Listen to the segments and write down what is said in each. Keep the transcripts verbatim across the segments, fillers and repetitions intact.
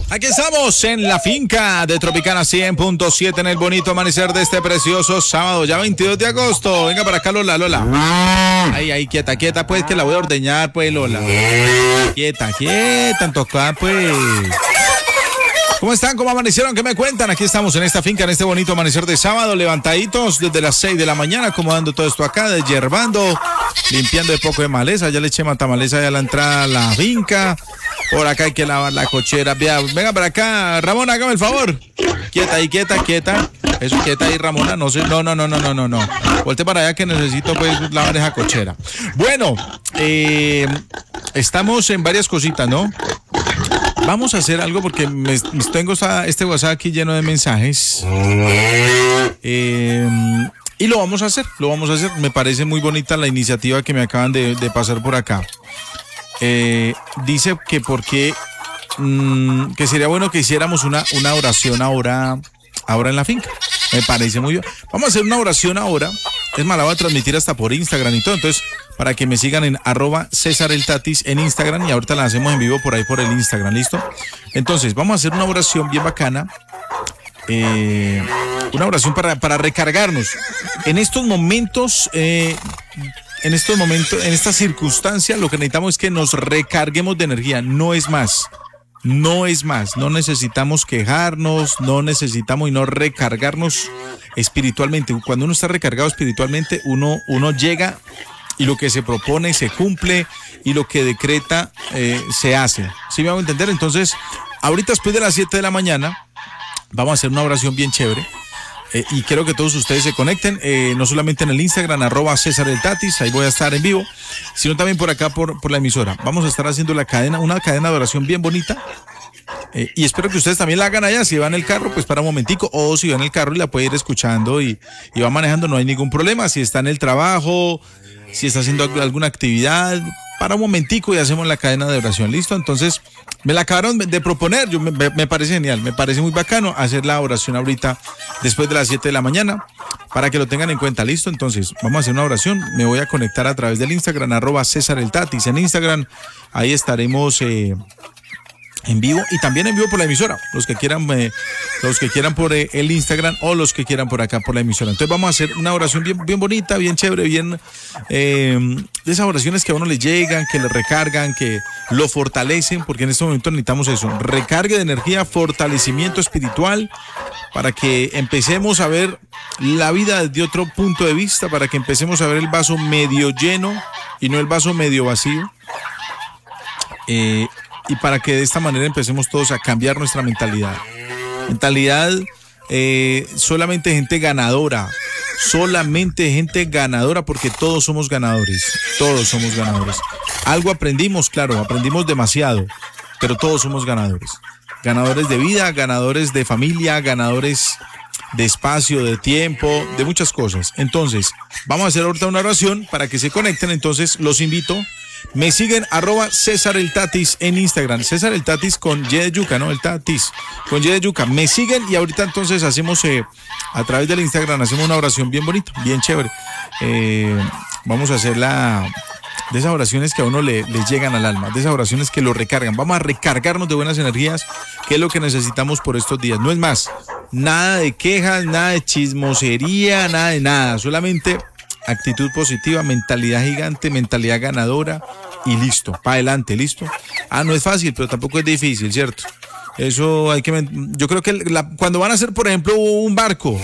Aquí estamos en la finca de Tropicana cien punto siete en el bonito amanecer de este precioso sábado, ya veintidós de agosto. Venga para acá, Lola, Lola. Ahí, ahí, quieta, quieta, pues, que la voy a ordeñar, pues, Lola. Quieta, quieta, en tocar, pues. ¿Cómo están? ¿Cómo amanecieron? ¿Qué me cuentan? Aquí estamos en esta finca, en este bonito amanecer de sábado, levantaditos desde las seis de la mañana, acomodando todo esto acá, desyerbando, limpiando de poco de maleza. Ya le eché matamaleza ya a la entrada a la finca. Por acá hay que lavar la cochera. Venga para acá, Ramón, hágame el favor. Quieta ahí, quieta, quieta. Eso, quieta ahí, Ramona. No sé, no, no, no, no, no, no, no. Volte para allá que necesito pues lavar esa cochera. Bueno, eh, estamos en varias cositas, ¿no? Vamos a hacer algo porque me, tengo este WhatsApp aquí lleno de mensajes. Eh, y lo vamos a hacer, lo vamos a hacer. Me parece muy bonita la iniciativa que me acaban de, de pasar por acá. Eh, dice que porque mmm, que sería bueno que hiciéramos una, una oración ahora, ahora en la finca. Me parece muy bien. Vamos a hacer una oración ahora. Es más, la voy a transmitir hasta por Instagram y todo. Entonces, para que me sigan en arroba César el Tatis en Instagram y ahorita la hacemos en vivo por ahí por el Instagram, ¿listo? Entonces, vamos a hacer una oración bien bacana. Eh, una oración para, para recargarnos. En estos momentos... Eh, En estos momentos, en esta circunstancia, lo que necesitamos es que nos recarguemos de energía, no es más, no es más, no necesitamos quejarnos, no necesitamos y no recargarnos espiritualmente. Cuando uno está recargado espiritualmente, uno, uno llega y lo que se propone se cumple y lo que decreta eh, se hace. ¿Sí me hago entender? Entonces, ahorita después de las siete de la mañana, vamos a hacer una oración bien chévere. Eh, y quiero que todos ustedes se conecten, eh, no solamente en el Instagram, arroba César el Tatis, ahí voy a estar en vivo, sino también por acá, por, por la emisora. Vamos a estar haciendo la cadena, una cadena de oración bien bonita, eh, y espero que ustedes también la hagan allá. Si va en el carro, pues para un momentico, o si va en el carro y la puede ir escuchando y, y va manejando, no hay ningún problema. Si está en el trabajo, si está haciendo alguna actividad, para un momentico y hacemos la cadena de oración, ¿listo? Entonces, me la acabaron de proponer, yo me, me parece genial, me parece muy bacano hacer la oración ahorita después de las siete de la mañana, para que lo tengan en cuenta, ¿listo? Entonces, vamos a hacer una oración, me voy a conectar a través del Instagram, arroba César el Tatis en Instagram, ahí estaremos... Eh, en vivo y también en vivo por la emisora, los que quieran eh, los que quieran por eh, el Instagram o los que quieran por acá por la emisora. Entonces vamos a hacer una oración bien, bien bonita, bien chévere, bien eh, de esas oraciones que a uno le llegan, que le recargan, que lo fortalecen, porque en este momento necesitamos eso, recarga de energía, fortalecimiento espiritual, para que empecemos a ver la vida desde otro punto de vista, para que empecemos a ver el vaso medio lleno y no el vaso medio vacío. Eh, y para que de esta manera empecemos todos a cambiar nuestra mentalidad. Mentalidad eh, solamente gente ganadora, solamente gente ganadora, porque todos somos ganadores, todos somos ganadores. Algo aprendimos, claro, aprendimos demasiado, pero todos somos ganadores. Ganadores de vida, ganadores de familia, ganadores de espacio, de tiempo, de muchas cosas. Entonces, vamos a hacer ahorita una oración para que se conecten. Entonces, los invito. Me siguen arroba César el Tatis en Instagram. César el Tatis con Y de yuca, ¿no? El Tatis con Y de yuca. Me siguen y ahorita entonces hacemos eh, a través del Instagram, hacemos una oración bien bonita, bien chévere. Eh, vamos a hacer la de esas oraciones que a uno le, le llegan al alma, de esas oraciones que lo recargan. Vamos a recargarnos de buenas energías, que es lo que necesitamos por estos días. No es más, nada de quejas, nada de chismosería, nada de nada, solamente actitud positiva, mentalidad gigante, mentalidad ganadora y listo, para adelante, listo. Ah, no es fácil, pero tampoco es difícil, ¿cierto? Eso hay que... Yo creo que la, cuando van a hacer, por ejemplo, un barco,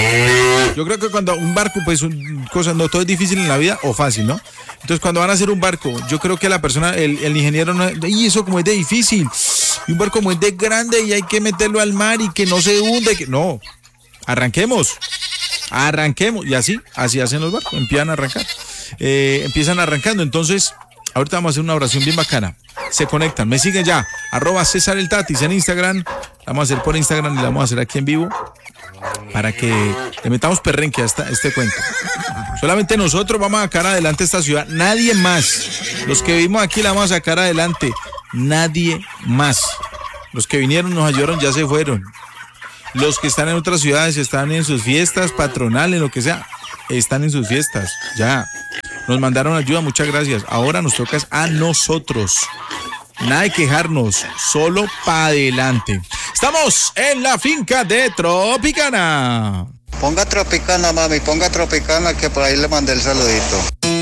yo creo que cuando un barco, pues, un, cosa, no todo es difícil en la vida o fácil, ¿no? Entonces, cuando van a hacer un barco, yo creo que la persona, el, el ingeniero, no, y eso como es de difícil, y un barco como es de grande y hay que meterlo al mar y que no se hunde, que no, arranquemos. Arranquemos, y así, así hacen los barcos, empiezan a arrancar, eh, empiezan arrancando. Entonces, ahorita vamos a hacer una oración bien bacana. Se conectan, me siguen ya, arroba César el Tatis en Instagram. La vamos a hacer por Instagram y la vamos a hacer aquí en vivo para que le metamos perrenque a esta, este cuento. Solamente nosotros vamos a sacar adelante esta ciudad, nadie más. Los que vivimos aquí la vamos a sacar adelante, nadie más. Los que vinieron, nos ayudaron, ya se fueron. Los que están en otras ciudades están en sus fiestas patronales, lo que sea, están en sus fiestas, ya. Nos mandaron ayuda, muchas gracias. Ahora nos toca a nosotros. Nada de quejarnos, solo para adelante. Estamos en la finca de Tropicana. Ponga Tropicana, mami, ponga Tropicana, que por ahí le mandé el saludito.